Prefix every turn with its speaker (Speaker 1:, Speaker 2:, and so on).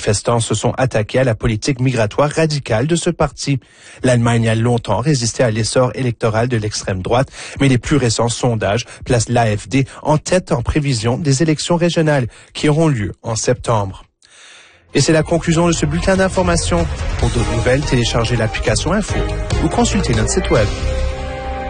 Speaker 1: manifestants se sont attaqués à la politique migratoire radicale de ce parti. L'Allemagne a longtemps résisté à l'essor électoral de l'extrême droite, mais les plus récents sondages placent l'AfD en tête en prévision des élections régionales qui auront lieu en septembre. Et c'est la conclusion de ce bulletin d'information. Pour d'autres nouvelles, téléchargez l'application Info ou consultez notre site web.